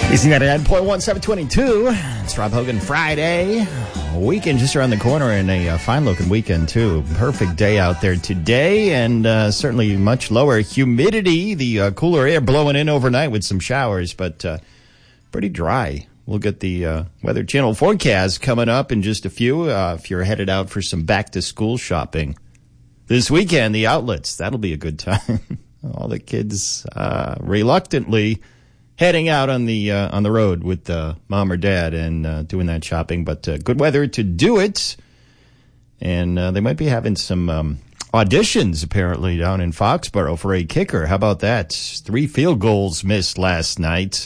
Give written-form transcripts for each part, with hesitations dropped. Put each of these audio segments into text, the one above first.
AC 99.1, 722. It's Rob Hogan Friday. Weekend just around the corner, and a fine-looking weekend, too. Perfect day out there today, and certainly much lower humidity. The cooler air blowing in overnight with some showers, but pretty dry. We'll get the Weather Channel forecast coming up in just a few if you're headed out for some back-to-school shopping. This weekend, the outlets, that'll be a good time. All the kids reluctantly heading out on the road with mom or dad and doing that shopping, but good weather to do it. And they might be having some auditions apparently down in Foxborough for a kicker. How about that? 3 field goals missed last night,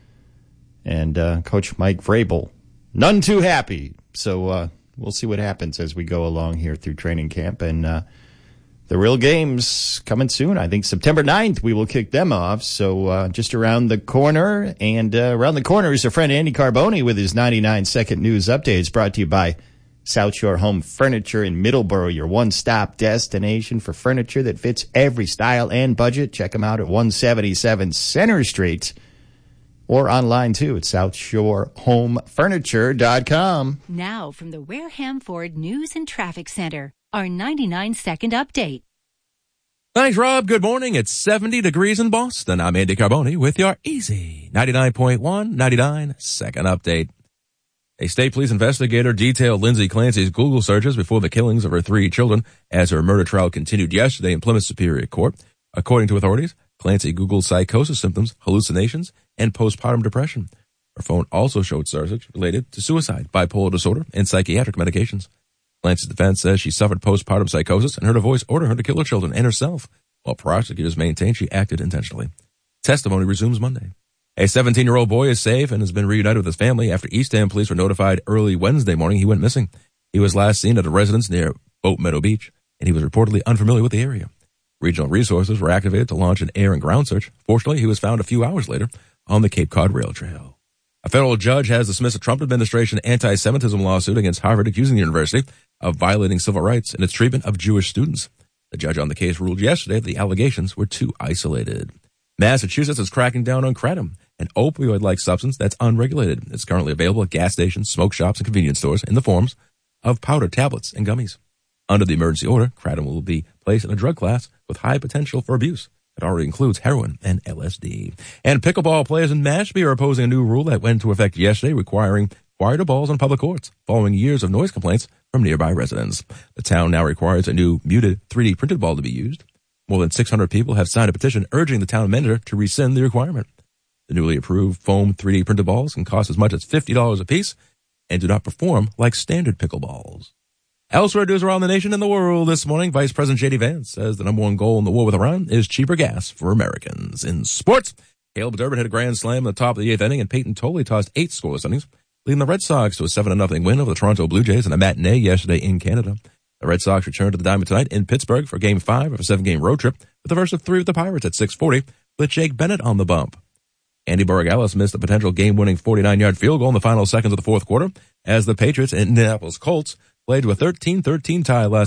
and Coach Mike Vrabel none too happy. So we'll see what happens as we go along here through training camp, and the real game's coming soon. I think September 9th we will kick them off. So just around the corner. And around the corner is our friend Andy Carboni with his 99-second news update. It's brought to you by South Shore Home Furniture in Middleborough, your one-stop destination for furniture that fits every style and budget. Check them out at 177 Center Street or online, too, at SouthShoreHomeFurniture.com. Now from the Wareham Ford News and Traffic Center. Our 99-second update. Thanks, Rob. Good morning. It's 70 degrees in Boston. I'm Andy Carboni with your easy 99.1 99-second update. A state police investigator detailed Lindsay Clancy's Google searches before the killings of her 3 children as her murder trial continued yesterday in Plymouth Superior Court. According to authorities, Clancy Googled psychosis symptoms, hallucinations, and postpartum depression. Her phone also showed searches related to suicide, bipolar disorder, and psychiatric medications. Clancy's defense says she suffered postpartum psychosis and heard a voice order her to kill her children and herself, while prosecutors maintain she acted intentionally. Testimony resumes Monday. A 17-year-old boy is safe and has been reunited with his family after East End police were notified early Wednesday morning he went missing. He was last seen at a residence near Boat Meadow Beach, and he was reportedly unfamiliar with the area. Regional resources were activated to launch an air and ground search. Fortunately, he was found a few hours later on the Cape Cod Rail Trail. A federal judge has dismissed a Trump administration anti-Semitism lawsuit against Harvard accusing the university of violating civil rights in its treatment of Jewish students. The judge on the case ruled yesterday that the allegations were too isolated. Massachusetts is cracking down on kratom, an opioid-like substance that's unregulated. It's currently available at gas stations, smoke shops, and convenience stores in the forms of powder tablets and gummies. Under the emergency order, kratom will be placed in a drug class with high potential for abuse. It already includes heroin and LSD. And pickleball players in Mashpee are opposing a new rule that went into effect yesterday requiring quieter balls on public courts following years of noise complaints from nearby residents. The town now requires a new muted 3D printed ball to be used. More than 600 people have signed a petition urging the town manager to rescind the requirement. The newly approved foam 3D printed balls can cost as much as $50 a piece and do not perform like standard pickleballs. Elsewhere, news around the nation and the world this morning, Vice President J.D. Vance says the number one goal in the war with Iran is cheaper gas for Americans. In sports, Caleb Durbin hit a grand slam at the top of the 8th inning, and Peyton Tolley tossed 8 scoreless innings, leading the Red Sox to a 7-0 win over the Toronto Blue Jays in a matinee yesterday in Canada. The Red Sox return to the Diamond tonight in Pittsburgh for Game 5 of a 7-game road trip with the first of 3 with the Pirates at 6:40 with Jake Bennett on the bump. Andy Borregales missed a potential game-winning 49-yard field goal in the final seconds of the fourth quarter as the Patriots and Indianapolis Colts played to a 13-13 tie last